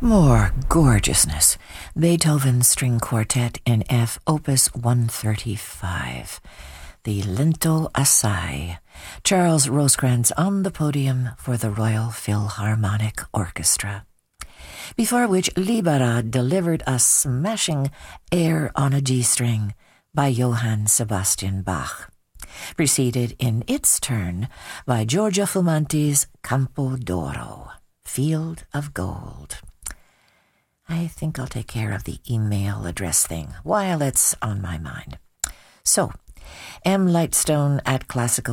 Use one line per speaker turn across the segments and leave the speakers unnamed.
More gorgeousness. Beethoven's String Quartet in F, Opus 135. The Lento Assai. Charles Rosecrans on the podium for the Royal Philharmonic Orchestra. Before which, Libera delivered a smashing Air on a G-string by Johann Sebastian Bach, preceded in its turn by Giorgio Fumanti's Campo d'Oro, Field of Gold. I think I'll take care of the email address thing while it's on my mind. So, mlightstone at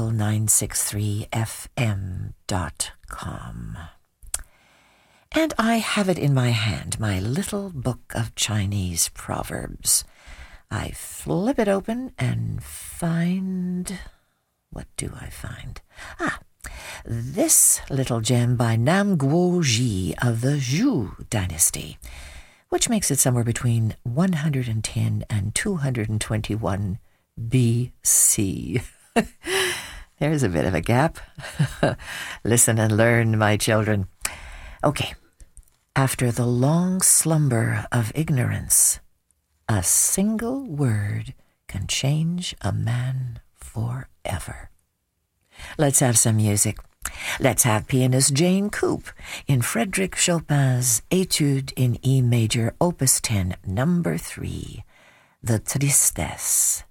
classical963fm.com. And I have it in my hand, my little book of Chinese proverbs. I flip it open and find... What do I find? This little gem by Nam Guoji of the Zhou dynasty, which makes it somewhere between 110 and 221 BC. There's a bit of a gap. Listen and learn, my children. Okay. After the long slumber of ignorance, a single word can change a man forever. Let's have some music. Let's have pianist Jane Coop in Frédéric Chopin's Étude in E major, Opus 10, number 3, The Tristesse.